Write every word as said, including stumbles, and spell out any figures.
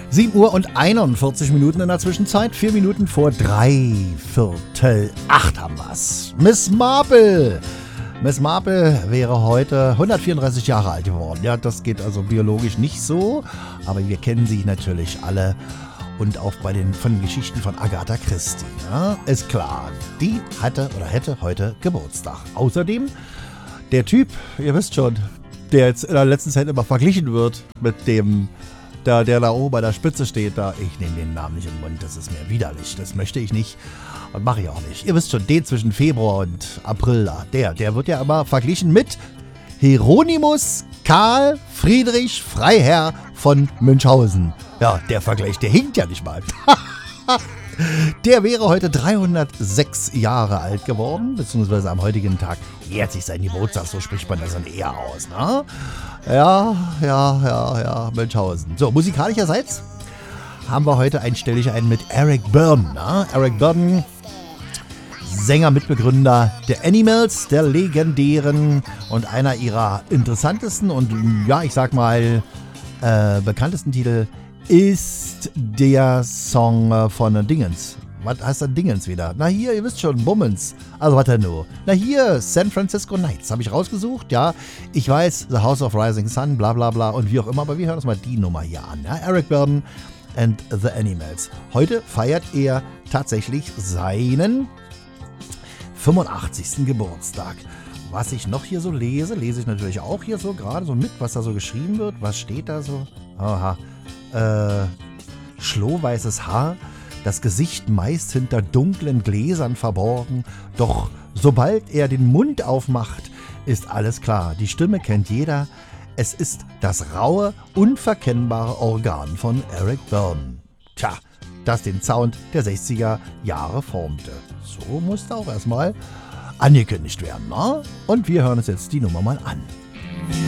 sieben Uhr und einundvierzig Minuten in der Zwischenzeit. Vier Minuten vor drei Viertel acht haben wir's. Miss Marple. Miss Marple wäre heute hundertvierunddreißig Jahre alt geworden. Ja, das geht also biologisch nicht so, aber wir kennen sie natürlich alle. Und auch bei den, von den Geschichten von Agatha Christie. Ja, ist klar, die hatte oder hätte heute Geburtstag. Außerdem der Typ, ihr wisst schon, der jetzt in der letzten Zeit immer verglichen wird mit dem, der, der da oben bei der Spitze steht. Da, ich nehme den Namen nicht in den Mund, das ist mir widerlich. Das möchte ich nicht und mache ich auch nicht. Ihr wisst schon, den zwischen Februar und April da, der, der wird ja immer verglichen mit Hieronymus Karl Friedrich Freiherr von Münchhausen. Ja, der Vergleich, der hinkt ja nicht mal. Der wäre heute dreihundertsechs Jahre alt geworden, beziehungsweise am heutigen Tag jährt sich sein Geburtstag, so spricht man das dann eher aus, ne? Ja, ja, ja, ja, Münchhausen. So, musikalischerseits haben wir heute ein, stelle ich ein mit Eric Burdon, ne? Eric Burdon, Sänger, Mitbegründer der Animals, der legendären und einer ihrer interessantesten und, ja, ich sag mal, äh, bekanntesten Titel ist der Song von Dingens. Was heißt denn Dingens wieder? Na hier, ihr wisst schon, Bummens. Also was denn nur? Na hier, San Francisco Nights habe ich rausgesucht, ja. Ich weiß, The House of Rising Sun, bla bla bla und wie auch immer, aber wir hören uns mal die Nummer hier an. Ja? Eric Burdon and the Animals. Heute feiert er tatsächlich seinen fünfundachtzigsten Geburtstag. Was ich noch hier so lese, lese ich natürlich auch hier so gerade so mit, was da so geschrieben wird. Was steht da so? Aha. Äh, schlohweißes Haar, das Gesicht meist hinter dunklen Gläsern verborgen. Doch sobald er den Mund aufmacht, ist alles klar. Die Stimme kennt jeder. Es ist das raue, unverkennbare Organ von Eric Burdon. Tja, das den Sound der sechziger Jahre formte. So musste auch erstmal angekündigt werden, ne? Und wir hören uns jetzt die Nummer mal an.